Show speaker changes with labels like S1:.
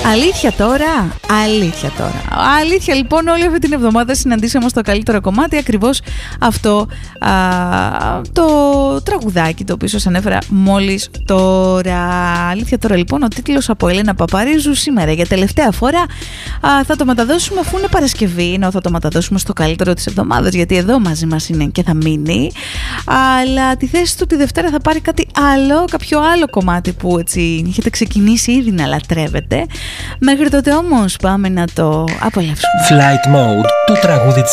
S1: Αλήθεια τώρα. Αλήθεια λοιπόν, όλη αυτή την εβδομάδα συναντήσαμε στο καλύτερο κομμάτι ακριβώς αυτό το τραγουδάκι το οποίο σας ανέφερα μόλις τώρα. Αλήθεια τώρα λοιπόν, ο τίτλος από Ελένα Παπαρίζου σήμερα για τελευταία φορά. Θα το μεταδώσουμε αφού είναι Παρασκευή, ενώ θα το μεταδώσουμε στο καλύτερο της εβδομάδας, γιατί εδώ μαζί μας είναι και θα μείνει. Αλλά τη θέση του τη Δευτέρα θα πάρει κάτι άλλο, κάποιο άλλο κομμάτι που έτσι έχετε ξεκινήσει ήδη να λατρεύετε. Μέχρι τότε όμως πάμε να το απολαύσουμε.
S2: Flight Mode, το τραγούδι της